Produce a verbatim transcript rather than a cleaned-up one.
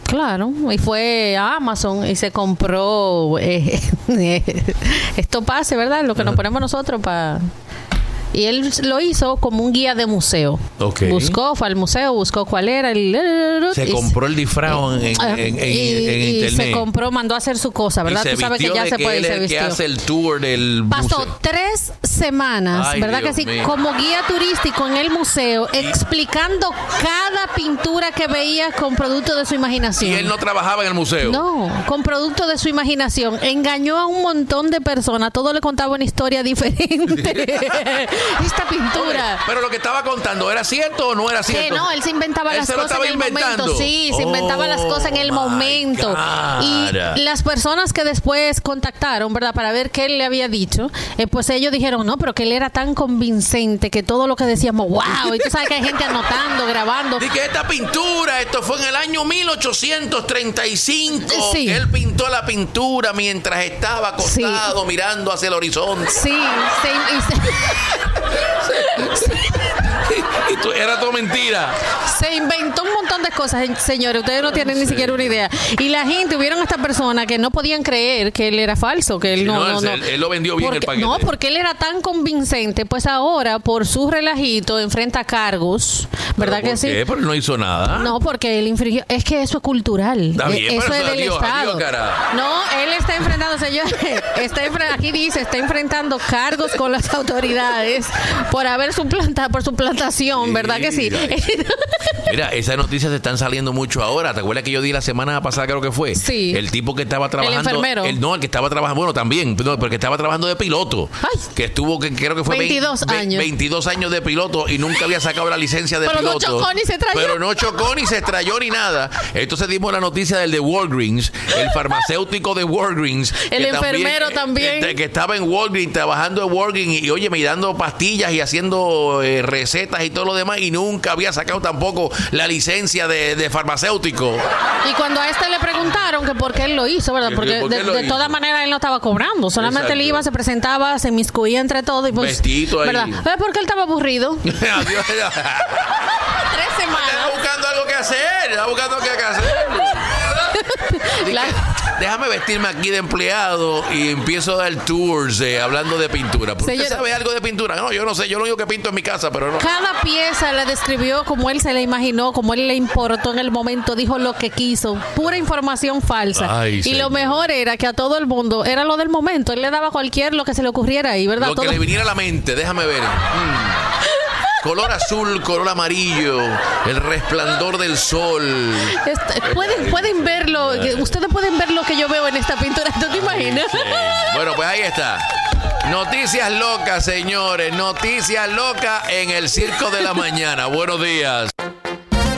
Claro, y fue a Amazon y se compró eh, esto pase, ¿verdad? Lo que nos ponemos nosotros para... Y él lo hizo como un guía de museo. Okay. Buscó, fue al museo, buscó cuál era el... Se compró el disfraz en, en, en, en, y, en y internet. se compró, mandó a hacer su cosa, ¿verdad? Y Tú sabes que ya se que puede él es se el que vistió. hace el tour del Pasó museo. tres semanas, Ay, ¿verdad Dios que sí? mío. Como guía turístico en el museo, explicando cada pintura que veía con producto de su imaginación. Y él no trabajaba en el museo. No, con producto de su imaginación. Engañó a un montón de personas. Todo le contaba una historia diferente. Esta pintura. Pero lo que estaba contando, ¿era cierto o no era cierto? Que no, él se inventaba Él las se lo cosas en estaba el inventando. momento. Sí, se inventaba Oh, las cosas en el my momento. God. Y las personas que después contactaron, ¿verdad? Para ver qué él le había dicho, eh, pues ellos dijeron, no, pero que él era tan convincente que todo lo que decíamos, wow. Y tú sabes que hay gente anotando, grabando. Y que esta pintura, esto fue en el año mil ochocientos treinta y cinco. Sí. Que él pintó la pintura mientras estaba acostado Sí. mirando hacia el horizonte. Sí, se, y se, Y tú, era todo mentira. se inventó un montón de cosas, señores. Ustedes no tienen ni siquiera una idea. Y la gente, hubieron estas personas que no podían creer que él era falso, que él Sí, no, no, no, él, no. él- él lo vendió bien Porque- el paquete. No, porque él era tan convincente, pues ahora, por su relajito, enfrenta cargos, ¿verdad ¿Pero que por sí? qué? Pero él no hizo nada. No, porque él infringió. Es que eso es cultural. Está bien, Eh, eso pero es eso, del adiós, Estado. adiós, cara. No, él está enfrentando, señores. Está enfre- aquí dice, está enfrentando cargos con las autoridades por haber suplantado, por suplantación, Sí, ¿verdad que sí? ay. Mira, esas noticias se están saliendo mucho ahora. ¿Te acuerdas que yo di la semana pasada, creo que fue? Sí. El tipo que estaba trabajando. enfermero. El, no, el que estaba trabajando, bueno, también, no, porque estaba trabajando de piloto. Ay. Que estuvo, que creo que fue veintidós veinte años. veintidós años de piloto y nunca había sacado la licencia de Pero no piloto. chocó ni se estrelló. Pero no chocó ni se estrelló ni nada. Entonces dimos la noticia del de Walgreens, el farmacéutico de Walgreens. El que enfermero también. eh, Que estaba en Walgreens, trabajando en Walgreens y, oye, me dando pastillas y haciendo eh, recetas y todo lo demás y nunca había sacado tampoco la licencia de, de farmacéutico. Y cuando a este le preguntaron que por qué él lo hizo, ¿verdad? ¿Que Porque por qué de, lo de hizo? todas maneras él no estaba cobrando. Solamente él Exacto. iba, se presentaba, se inmiscuía entre todo y pues... Vestidito ahí. ¿verdad? ¿Ves por qué él estaba aburrido? Adiós. Tres Está semanas. buscando algo que hacer, está buscando algo que hacer. La- Déjame vestirme aquí de empleado y empiezo a dar tours eh, hablando de pintura. ¿Por qué Señor- sabe algo de pintura? No, yo no sé, yo lo único que pinto en mi casa, pero no. Cada pieza la describió como él se la imaginó, como él le importó en el momento, dijo lo que quiso. Pura información falsa. Ay, y señor. lo mejor era que a todo el mundo era lo del momento. Él le daba cualquier lo que se le ocurriera ahí, ¿verdad? Lo que Todo- le viniera a la mente, déjame ver. Mm. Color azul, color amarillo, el resplandor del sol. Este, pueden, pueden verlo, que- ustedes pueden ver lo que yo veo en esta pintura, ¿tú te imaginas? Sí. Bueno, pues ahí está. Noticias locas, señores. Noticias locas en el Circo de la Mañana. Buenos días.